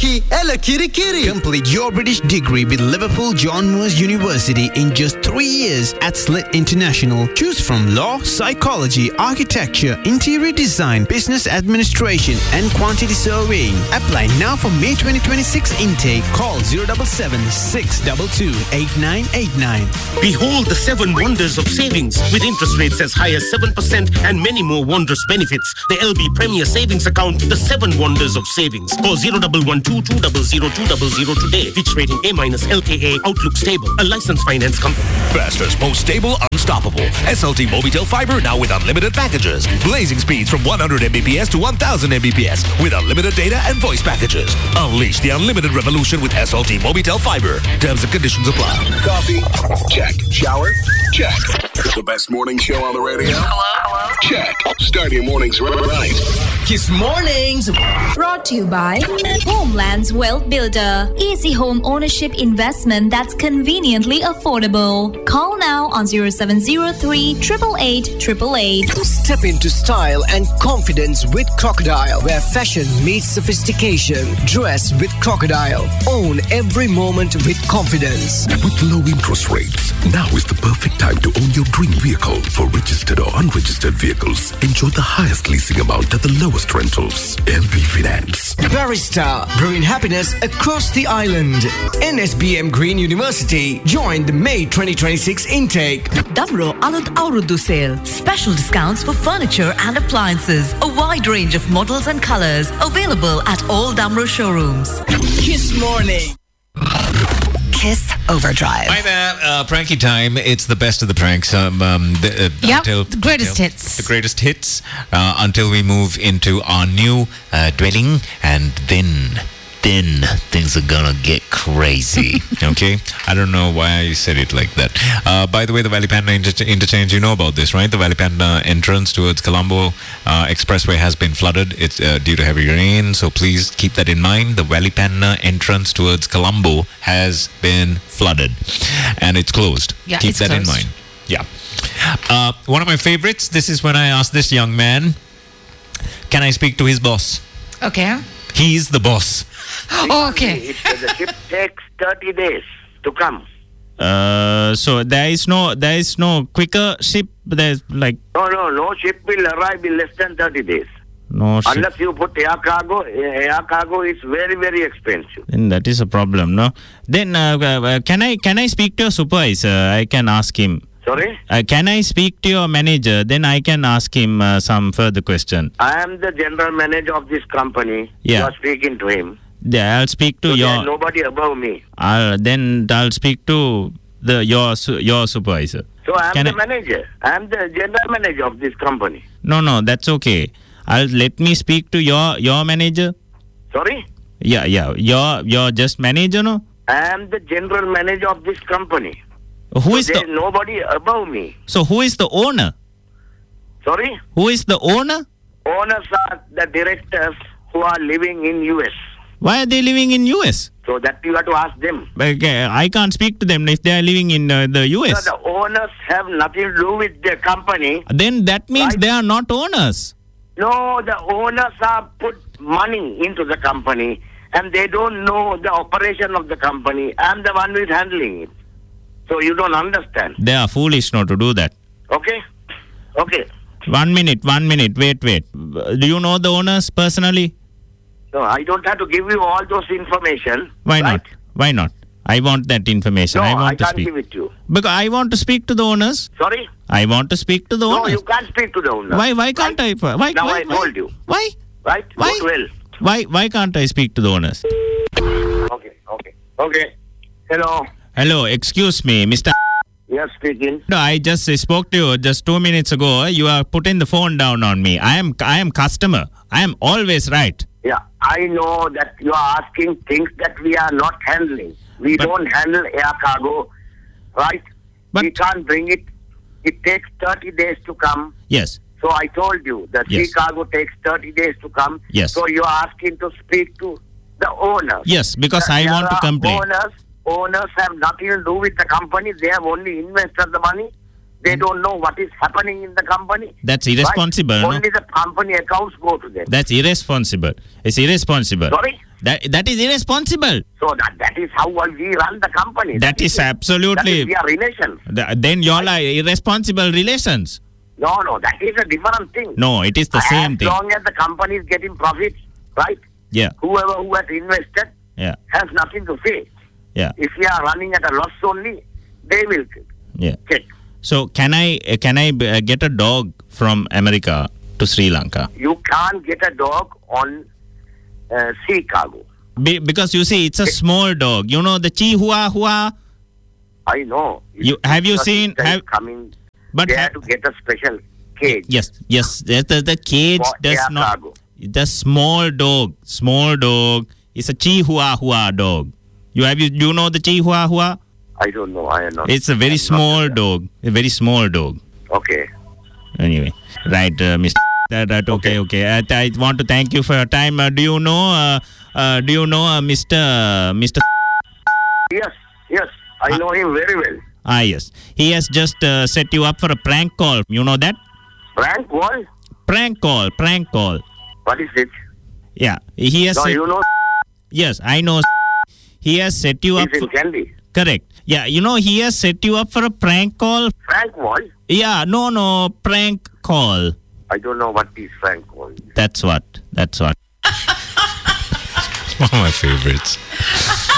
Kiri, ella Kiri. Complete your British degree with Liverpool John Moores University in just 3 years at Slit International. Choose from law, psychology, architecture, interior design, business administration and quantity surveying. Apply now for May 2026 intake. Call 077 622 8989. Behold the 7 wonders of savings with interest rates as high as 7% and many more wondrous benefits. The LB Premier Savings Account, the 7 wonders of savings. Call 0112-200-200 today. Fitch rating A-LKA. Outlook stable. A licensed finance company. Fastest, most stable, unstoppable. SLT Mobitel Fiber now with unlimited packages. Blazing speeds from 100 Mbps to 1000 Mbps with unlimited data and voice packages. Unleash the unlimited revolution with SLT Mobitel Fiber. Terms and conditions apply. Coffee? Check. Shower? Check. The best morning show on the radio? Hello? Check. Start your mornings right. Kiss Mornings. Brought to you by Homeland's Wealth Builder. Easy home ownership investment that's conveniently affordable. Call now on 0703 888 888. Step into style and confidence with Crocodile, where fashion meets sophistication. Dress with Crocodile. Own every moment with confidence. With low interest rates, now is the perfect time to own your dream vehicle. For registered or unregistered vehicles, enjoy the highest leasing amount at the lowest rentals. LB Finance. Barista, brewing happiness across the island. NSBM Green University. Join the May 2026 intake. Damro Alud Aurudu sale. Special discounts for furniture and appliances. A wide range of models and colors. Available at all Damro showrooms. Kiss Morning. Kiss Overdrive. Hi there, pranky time. It's the best of the pranks. The greatest hits. The greatest hits until we move into our new dwelling, and then things are gonna get crazy. Okay? I don't know why I said it like that. By the way, the Valipanda interchange, you know about this, right? The Valipanda entrance towards Colombo Expressway has been flooded. It's due to heavy rain, so please keep that in mind. The Valipanda entrance towards Colombo has been flooded, and it's closed. Yeah, keep it's that closed. in mind. Yeah. One of my favorites, this is when I asked this young man, can I speak to his boss? Okay. He's the boss. Oh, okay. The ship takes 30 days to come. So there is no quicker ship. There's like No ship will arrive in less than 30 days. no ship. Unless you put air cargo is very, very expensive. Then that is a problem, no? Then can I speak to your supervisor? I can ask him. Sorry? Can I speak to your manager? Then I can ask him some further question. I am the general manager of this company. Yeah. You are speaking to him. Yeah, I'll speak to So there your. is nobody above me. I'll speak to your supervisor. So I am Can the manager. I am the general manager of this company. No, that's okay. Let me speak to your manager. Sorry? Yeah. Your just manager, no? I am the general manager of this company. Who is there is nobody above me. So who is the owner? Sorry? Who is the owner? Owners are the directors who are living in US. Why are they living in US? So that you have to ask them. I can't speak to them if they are living in the US. So the owners have nothing to do with the company. Then that means they are not owners. No, the owners have put money into the company and they don't know the operation of the company. I'm the one who is handling it. So you don't understand. They are foolish not to do that. Okay? 1 minute. Wait. Do you know the owners personally? No, I don't have to give you all those information. Why not? I want that information. No, I want I to can't speak. give it to you. Because I want to speak to the owners. Sorry? I want to speak to the No, owners. you can't speak to the owners. Why can't I? Why? Now I told you. Why? Right? Why? Not well. Why can't I speak to the owners? Okay. Hello, excuse me, Mr. Yes, speaking. No, I just spoke to you just 2 minutes ago. You are putting the phone down on me. I am customer. I am always right. Yeah, I know that you are asking things that we are not handling. We don't handle air cargo, right? We can't bring it. It takes 30 days to come. Yes. So I told you that sea cargo takes 30 days to come. Yes. So you are asking to speak to the owners. Yes, because I want to complain. Owners have nothing to do with the company. They have only invested the money. They don't know what is happening in the company. That's irresponsible. Right? No? Only the company accounts go to them. That's irresponsible. It's irresponsible. Sorry? That is irresponsible. So that is how we run the company. That is absolutely. We are relations. Then you all are irresponsible relations. No, that is a different thing. No, it is the same thing. As long as the company is getting profits, right? Yeah. Whoever who has invested has nothing to say. Yeah. If we are running at a loss only, they will check. So can I get a dog from America to Sri Lanka? You can't get a dog on sea cargo. Because you see, it's a small dog. You know the Chihuahua. I know. Have you seen? Coming. But they have to get a special cage. Yes. The cage does not. Cargo. The small dog is a Chihuahua dog. You know the Chihuahua? I don't know. I am not. It's a very small dog. A very small dog. Okay. Anyway, right, Mr. Okay. I want to thank you for your time. Do you know Mr. Yes. I know him very well. Yes. He has just set you up for a prank call. You know that? Prank call? Prank call. What is it? Yeah. He has. You know? Yes, I know. He has set you up. He's in Candy. Correct. Yeah, he has set you up for a prank call. Prank call? Yeah, no, prank call. I don't know what is prank call. That's what. One of my favorites.